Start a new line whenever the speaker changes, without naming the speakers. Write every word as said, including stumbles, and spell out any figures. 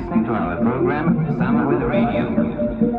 listening to another program, Summer with the Radio.